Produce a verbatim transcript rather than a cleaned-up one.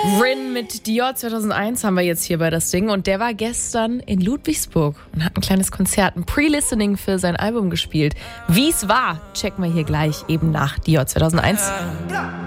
Rin mit Dior zweitausendeins haben wir jetzt hier bei das Ding. Und der war gestern in Ludwigsburg und hat ein kleines Konzert, ein Pre-Listening für sein Album gespielt. Wie es war, checken wir hier gleich eben nach Dior zweitausendeins.